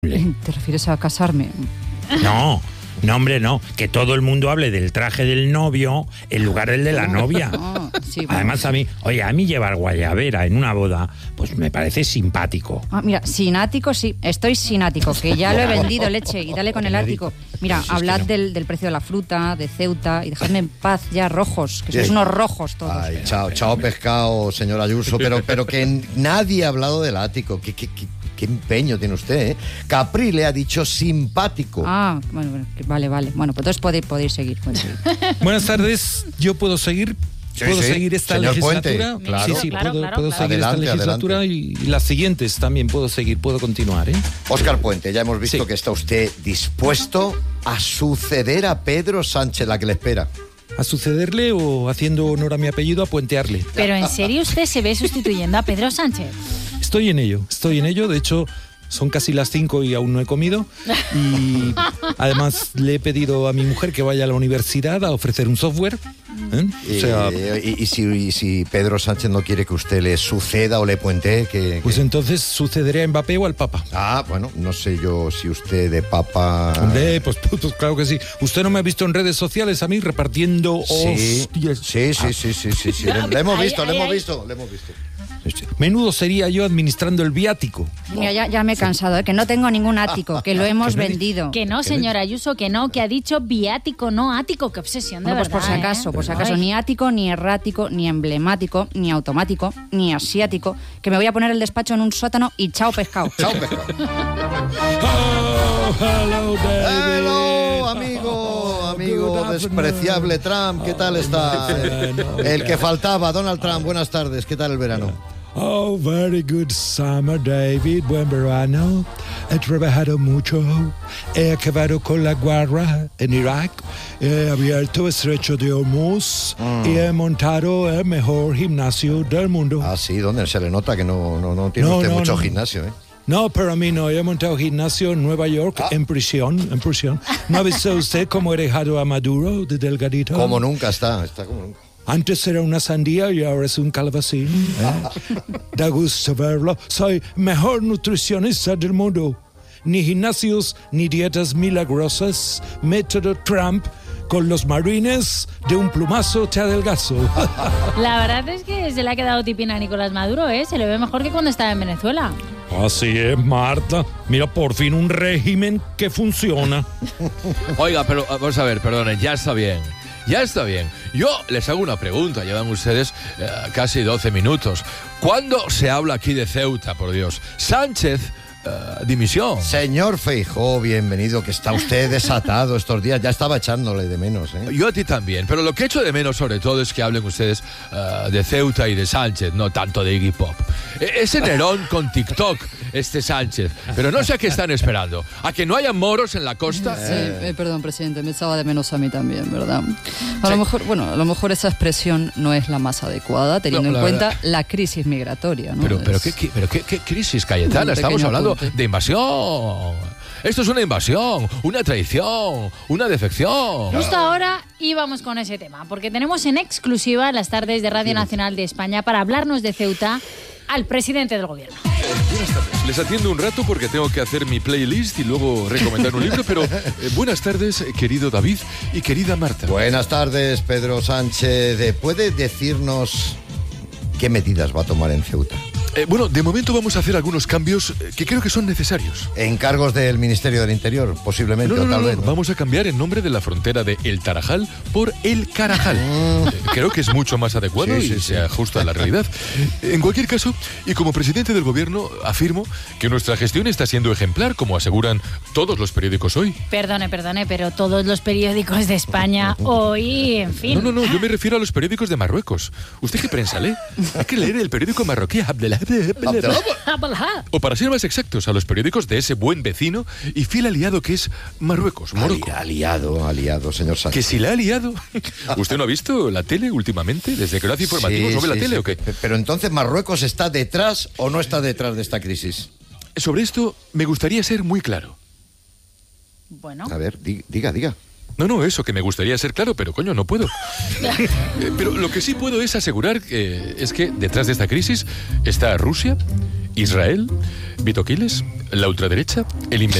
¿Te refieres a casarme? No, hombre, no. Que todo el mundo hable del traje del novio en lugar del de la novia. Sí, bueno. Además, a mí llevar guayabera en una boda, pues me parece simpático. Mira, sinático, sí. Estoy sinático, que ya lo he vendido, leche. Y dale con el ático. Mira, hablad del precio de la fruta, de Ceuta, y dejadme en paz ya, rojos, que sois unos rojos todos. Ay, chao pescado, señor Ayuso, pero que nadie ha hablado del ático. Qué empeño tiene usted, ¿eh? Capri le ha dicho simpático. Bueno, vale. Bueno, pues entonces podéis seguir. Buenas tardes, ¿yo puedo seguir? ¿Puedo seguir esta señor legislatura? Puente, claro. Sí, Claro. puedo seguir esta legislatura y las siguientes también puedo continuar, ¿eh? Óscar Puente, ya hemos visto Sí. que está usted dispuesto a suceder a Pedro Sánchez, la que le espera. ¿A sucederle o, haciendo honor a mi apellido, a puentearle? Pero ¿en serio usted se ve sustituyendo a Pedro Sánchez? Estoy en ello. De hecho, son casi las 5 y aún no he comido. Y además le he pedido a mi mujer que vaya a la universidad a ofrecer un software. Y si Pedro Sánchez no quiere que usted le suceda o le puentee, Pues entonces sucederé a Mbappé o al Papa. Bueno, no sé yo si usted de Papa... Hombre, pues claro que sí. ¿Usted no me ha visto en redes sociales a mí repartiendo hostias? Sí. Le hemos visto. Menudo sería yo administrando el viático. Mira, ya me he cansado, que no tengo ningún ático, que lo hemos vendido. Que no, señora Ayuso, que no, que ha dicho viático, no ático. Qué obsesión, de Pues verdad. por si acaso, ni ático, ni errático, ni emblemático, ni automático, ni asiático, que me voy a poner el despacho en un sótano y chao pescado. Chao pescado. Oh, hello, David. Hello, amigo despreciable Trump, ¿qué tal está? El que faltaba, Donald Trump, buenas tardes, ¿qué tal el verano? Oh, very good summer, David. Buen verano. He trabajado mucho. He acabado con la guerra en Irak. He abierto el estrecho de Hormuz y he montado el mejor gimnasio del mundo. Sí, ¿dónde? Se le nota que no tiene usted mucho gimnasio, ¿eh? No, pero a mí no. He montado gimnasio en Nueva York, en prisión. ¿No ha visto usted cómo he dejado a Maduro de delgadito? Como nunca está como nunca. Antes era una sandía y ahora es un calabacín. Da gusto verlo. Soy mejor nutricionista del mundo. Ni gimnasios, ni dietas milagrosas. Método Trump. Con los marines, de un plumazo te adelgazo. La verdad es que se le ha quedado tipina a Nicolás Maduro, ¿eh? Se le ve mejor que cuando estaba en Venezuela. Así es, Marta. Mira, por fin un régimen que funciona. Oiga, pero vamos a ver, perdonen, ya está bien. Yo les hago una pregunta, llevan ustedes casi 12 minutos. ¿Cuándo se habla aquí de Ceuta, por Dios? Sánchez, dimisión. Señor Feijóo, bienvenido, que está usted desatado estos días. Ya estaba echándole de menos, ¿eh? Yo a ti también, pero lo que echo de menos sobre todo es que hablen ustedes de Ceuta y de Sánchez, no tanto de Iggy Pop. Ese Nerón con TikTok, este Sánchez. Pero no sé a qué están esperando. ¿A que no haya moros en la costa? Sí, perdón, presidente, me echaba de menos a mí también, ¿verdad? A lo mejor esa expresión no es la más adecuada, teniendo en cuenta la crisis migratoria, ¿no? Pero qué crisis, Cayetana, estamos hablando de invasión. Esto es una invasión, una traición, una defección. Justo ahora íbamos con ese tema, porque tenemos en exclusiva las tardes de Radio Nacional de España para hablarnos de Ceuta al presidente del gobierno. Buenas tardes. Les atiendo un rato porque tengo que hacer mi playlist y luego recomendar un libro, pero buenas tardes, querido David y querida Marta. Buenas tardes, Pedro Sánchez. ¿Puede decirnos qué medidas va a tomar en Ceuta? Bueno, de momento vamos a hacer algunos cambios que creo que son necesarios. Encargos del Ministerio del Interior, posiblemente, o tal vez. ¿No? Vamos a cambiar el nombre de la frontera de El Tarajal por El Carajal. Creo que es mucho más adecuado y se ajusta a la realidad. En cualquier caso, y como presidente del gobierno, afirmo que nuestra gestión está siendo ejemplar, como aseguran todos los periódicos hoy. Perdone, pero todos los periódicos de España hoy, en fin. No, yo me refiero a los periódicos de Marruecos. ¿Usted qué prensa lee? Hay que leer el periódico marroquí Abdellah. O para ser más exactos, a los periódicos de ese buen vecino y fiel aliado que es Marruecos, Morocco. Aliado, señor Sánchez. ¿Que si la ha aliado? ¿Usted no ha visto la tele últimamente? ¿Desde que lo hace informativos no ve la tele o qué? Pero entonces, ¿Marruecos está detrás o no está detrás de esta crisis? Sobre esto me gustaría ser muy claro. Bueno. A ver, diga. No, eso, que me gustaría ser claro, pero coño, no puedo. Pero lo que sí puedo es asegurar es que detrás de esta crisis está Rusia Israel, Vito Quiles, la ultraderecha, el